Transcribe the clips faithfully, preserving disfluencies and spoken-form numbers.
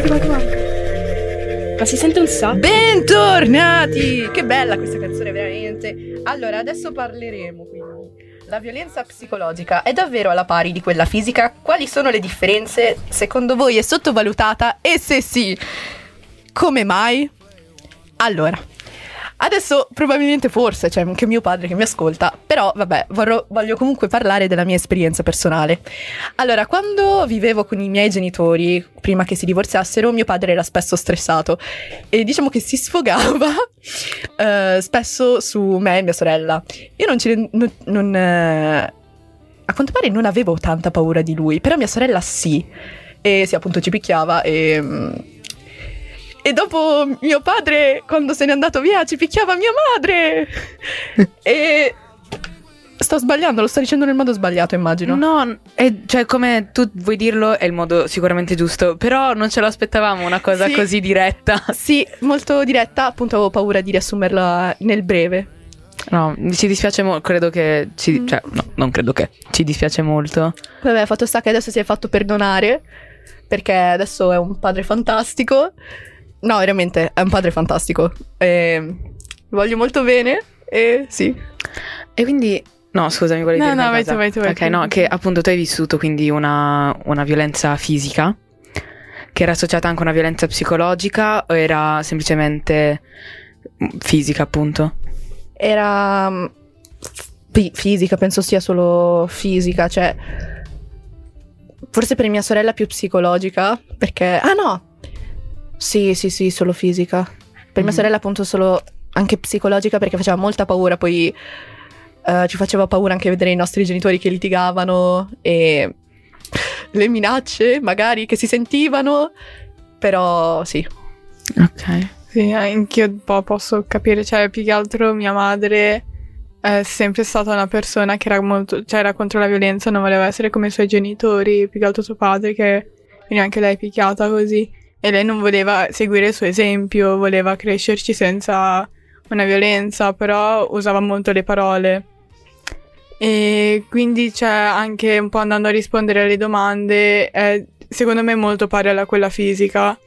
che manca, manca. Ma si sente un sacco. Bentornati! Che bella questa canzone, veramente. Allora, adesso parleremo quindi. La violenza psicologica è davvero alla pari di quella fisica? Quali sono le differenze? Secondo voi è sottovalutata? E se sì, come mai? Allora, adesso probabilmente forse c'è anche mio padre che mi ascolta, però vabbè, vorrò, voglio comunque parlare della mia esperienza personale. Allora, quando vivevo con i miei genitori, prima che si divorziassero, mio padre era spesso stressato e diciamo che si sfogava uh, spesso su me e mia sorella. Io non ci... Non, non, uh, a quanto pare non avevo tanta paura di lui, però mia sorella sì, e sì, appunto ci picchiava e... Um, E dopo mio padre, quando se n'è andato via, ci picchiava mia madre. E sto sbagliando, lo sto dicendo nel modo sbagliato, immagino. No, è, cioè come tu vuoi dirlo è il modo sicuramente giusto, però non ce lo aspettavamo una cosa sì, così diretta. Sì, molto diretta, appunto avevo paura di riassumerla nel breve. No, ci dispiace molto, credo che ci, cioè no, non credo che ci dispiace molto. Vabbè, fatto sta che adesso si è fatto perdonare, perché adesso è un padre fantastico. No, veramente, è un padre fantastico. E voglio molto bene. E sì. E quindi, no, scusami, volevi no, dire no, una vai cosa? tu, vai tu, vai Ok, tu. no, che appunto tu hai vissuto quindi una, una violenza fisica, che era associata anche a una violenza psicologica, o era semplicemente fisica, appunto? Era f- fisica, penso sia solo fisica, cioè forse per mia sorella più psicologica, perché... Ah no! Sì, sì, sì, solo fisica. Per mia Mm. sorella appunto solo anche psicologica, perché faceva molta paura, poi eh, ci faceva paura anche vedere i nostri genitori che litigavano e le minacce magari che si sentivano, però sì. Ok. Sì, anch'io un po' posso capire, cioè più che altro mia madre è sempre stata una persona che era molto, cioè era contro la violenza, non voleva essere come i suoi genitori, più che altro suo padre che veniva anche lei picchiata così. E lei non voleva seguire il suo esempio, voleva crescerci senza una violenza, però usava molto le parole. E quindi c'è anche un po' andando a rispondere alle domande, è secondo me molto pari alla quella fisica,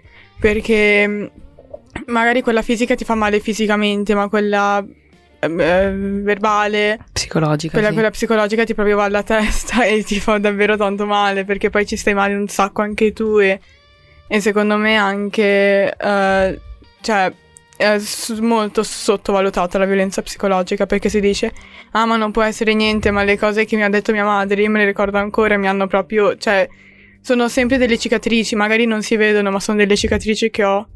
perché magari quella fisica ti fa male fisicamente, ma quella eh, verbale, Psicologica, quella, sì. quella psicologica ti proprio va alla testa e ti fa davvero tanto male, perché poi ci stai male un sacco anche tu e... E secondo me anche, uh, cioè, è s- molto sottovalutata la violenza psicologica, perché si dice, ah ma non può essere niente, ma le cose che mi ha detto mia madre, io me le ricordo ancora, mi hanno proprio, cioè, sono sempre delle cicatrici, magari non si vedono, ma sono delle cicatrici che ho.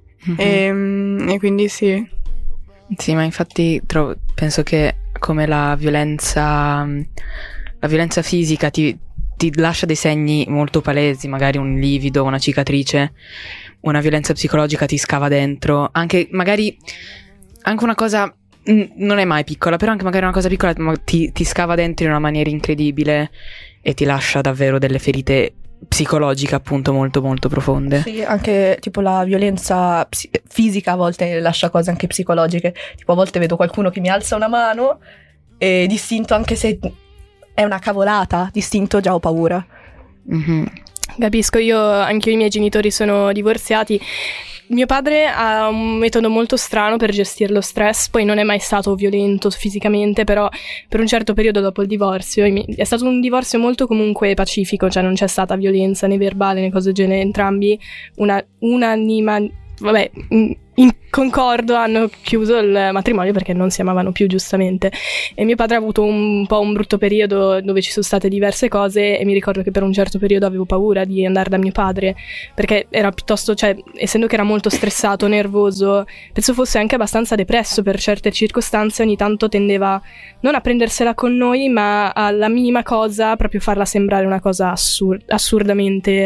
Mm-hmm. E, e quindi sì. Sì, ma infatti trovo, penso che come la violenza, la violenza fisica ti... ti lascia dei segni molto palesi, magari un livido, una cicatrice, una violenza psicologica ti scava dentro, anche magari anche una cosa mh, non è mai piccola, però anche magari una cosa piccola ma ti, ti scava dentro in una maniera incredibile e ti lascia davvero delle ferite psicologiche appunto molto molto profonde. Sì, anche tipo la violenza psi- fisica a volte lascia cose anche psicologiche, tipo a volte vedo qualcuno che mi alza una mano e distinto, anche se è una cavolata, distinto già ho paura. Mm-hmm. Capisco, io anche i miei genitori sono divorziati. Mio padre ha un metodo molto strano per gestire lo stress, poi non è mai stato violento fisicamente, però per un certo periodo dopo il divorzio è stato un divorzio molto comunque pacifico, cioè non c'è stata violenza né verbale né cose del genere, entrambi una unanima, vabbè, in concordo hanno chiuso il matrimonio perché non si amavano più, giustamente. E mio padre ha avuto un po' un brutto periodo dove ci sono state diverse cose e mi ricordo che per un certo periodo avevo paura di andare da mio padre perché era piuttosto, cioè essendo che era molto stressato, nervoso, penso fosse anche abbastanza depresso per certe circostanze, ogni tanto tendeva non a prendersela con noi ma alla minima cosa proprio farla sembrare una cosa assur- assurdamente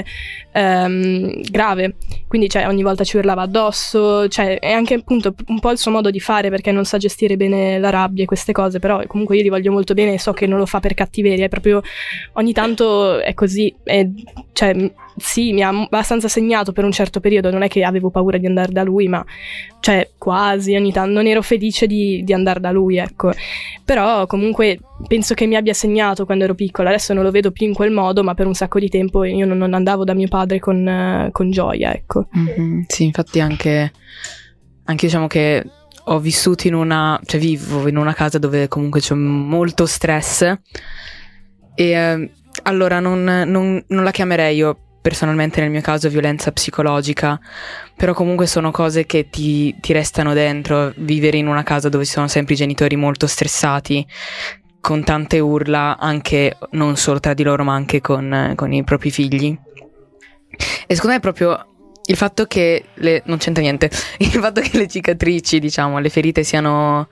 ehm, grave, quindi cioè ogni volta ci urlava addosso, cioè è anche appunto un po' il suo modo di fare perché non sa gestire bene la rabbia e queste cose, però comunque io li voglio molto bene e so che non lo fa per cattiveria, è proprio ogni tanto è così, è, cioè sì, mi ha abbastanza segnato per un certo periodo, non è che avevo paura di andare da lui, ma cioè quasi ogni tanto non ero felice di, di andare da lui, ecco. Però comunque penso che mi abbia segnato quando ero piccola, adesso non lo vedo più in quel modo, ma per un sacco di tempo io non, non andavo da mio padre con, uh, con gioia, ecco. Mm-hmm. Sì, infatti anche, anche diciamo che ho vissuto in una, cioè vivo in una casa dove comunque c'è molto stress e eh, allora non, non, non la chiamerei io personalmente nel mio caso violenza psicologica, però comunque sono cose che ti, ti restano dentro, vivere in una casa dove ci sono sempre i genitori molto stressati, con tante urla, anche non solo tra di loro ma anche con, con i propri figli. E secondo me è proprio il fatto che le, non c'entra niente, il fatto che le cicatrici, diciamo, le ferite siano,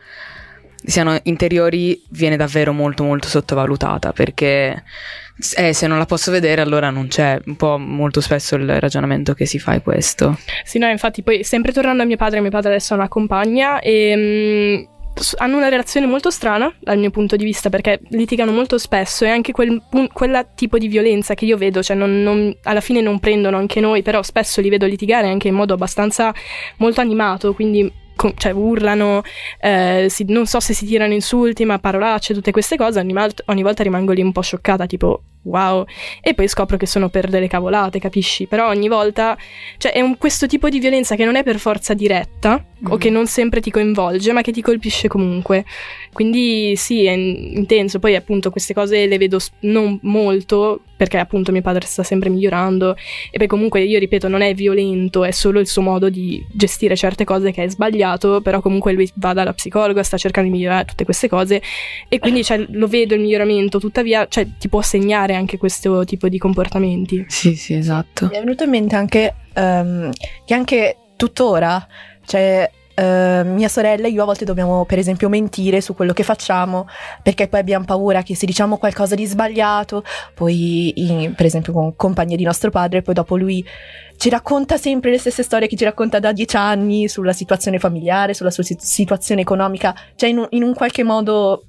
siano interiori viene davvero molto molto sottovalutata, perché eh, se non la posso vedere allora non c'è, un po' molto spesso il ragionamento che si fa è questo. Sì, no, infatti poi sempre tornando a mio padre, mio padre adesso ha una compagna e... Mh, hanno una relazione molto strana dal mio punto di vista, perché litigano molto spesso e anche quel quella tipo di violenza che io vedo, cioè non, non, alla fine non prendono anche noi, però spesso li vedo litigare anche in modo abbastanza molto animato, quindi con, cioè urlano, eh, si, non so se si tirano insulti, ma parolacce, tutte queste cose, ogni, ogni volta rimango lì un po' scioccata, tipo wow, e poi scopro che sono per delle cavolate, capisci? Però ogni volta, cioè è un, questo tipo di violenza che non è per forza diretta, mm-hmm. o che non sempre ti coinvolge, ma che ti colpisce comunque, quindi sì, è intenso. Poi appunto queste cose le vedo non molto, perché appunto mio padre sta sempre migliorando, e poi comunque io ripeto, non è violento, è solo il suo modo di gestire certe cose che è sbagliato, però comunque lui va dalla psicologa, sta cercando di migliorare tutte queste cose, e quindi cioè, lo vedo il miglioramento, tuttavia cioè, ti può segnare anche questo tipo di comportamenti. Sì, sì, esatto. Mi è venuto in mente anche um, che anche tuttora, cioè uh, mia sorella e io a volte dobbiamo per esempio mentire su quello che facciamo, perché poi abbiamo paura che se diciamo qualcosa di sbagliato, poi in, per esempio con compagni di nostro padre, poi dopo lui ci racconta sempre le stesse storie che ci racconta da dieci anni sulla situazione familiare, sulla sua situazione economica, cioè in un, in un qualche modo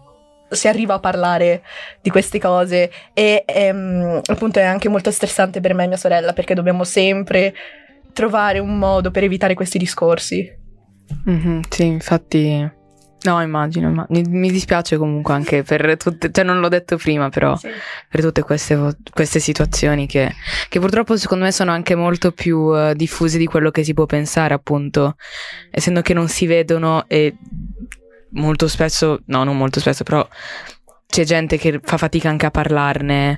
si arriva a parlare di queste cose e ehm, appunto è anche molto stressante per me e mia sorella, perché dobbiamo sempre trovare un modo per evitare questi discorsi. Mm-hmm, sì, infatti no, immagino, ma mi, mi dispiace comunque anche per tutte, cioè non l'ho detto prima, però sì. Per tutte queste, queste situazioni che, che purtroppo secondo me sono anche molto più uh, diffuse di quello che si può pensare, appunto, essendo che non si vedono e molto spesso, no non molto spesso, però c'è gente che fa fatica anche a parlarne.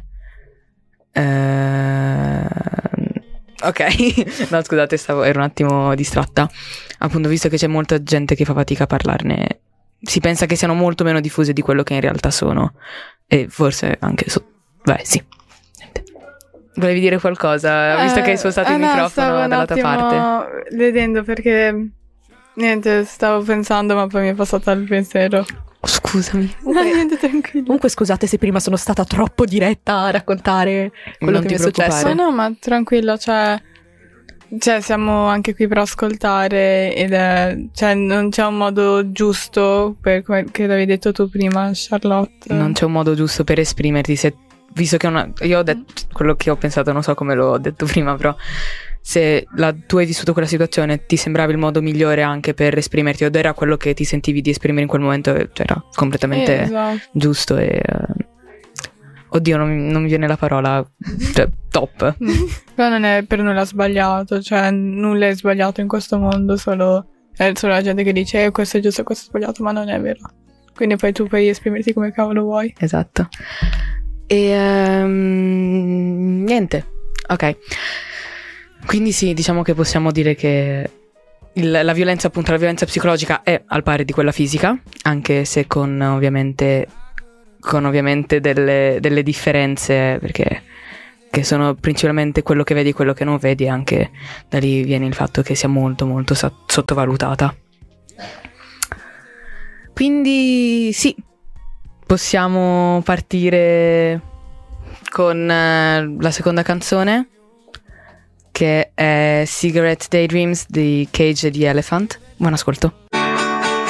Eh... Ok, no scusate, stavo, ero un attimo distratta. Appunto, visto che c'è molta gente che fa fatica a parlarne, si pensa che siano molto meno diffuse di quello che in realtà sono. E forse anche so... Beh, sì. Volevi dire qualcosa? Visto eh, che hai spostato eh, il no, microfono dalla tua parte. Vedendo perché... Niente, stavo pensando, ma poi mi è passata il pensiero. Scusami. Comunque, no, niente, tranquillo. Comunque scusate se prima sono stata troppo diretta a raccontare quello non che mi è successo. Ma no, ma tranquillo, cioè, cioè siamo anche qui per ascoltare ed è, cioè non c'è un modo giusto per come che l'avevi detto tu prima, Charlotte. Non c'è un modo giusto per esprimerti, se, visto che una, io ho detto quello che ho pensato, non so come l'ho detto prima, però se la, tu hai vissuto quella situazione, ti sembrava il modo migliore anche per esprimerti, ed era quello che ti sentivi di esprimere in quel momento, cioè era completamente esatto. giusto e uh, oddio non, non mi viene la parola, cioè top. Però non è per nulla sbagliato, cioè nulla è sbagliato in questo mondo, solo è solo la gente che dice eh, questo è giusto e questo è sbagliato, ma non è vero, quindi poi tu puoi esprimerti come cavolo vuoi. Esatto. E um, niente, ok. Quindi sì, diciamo che possiamo dire che il, la violenza, appunto, la violenza psicologica è al pari di quella fisica, anche se con ovviamente, con ovviamente delle, delle differenze, perché che sono principalmente quello che vedi e quello che non vedi, e anche da lì viene il fatto che sia molto molto sa- sottovalutata. Quindi sì, possiamo partire con uh, la seconda canzone, che è Cigarette Daydreams di Cage the Elephant. Buon ascolto.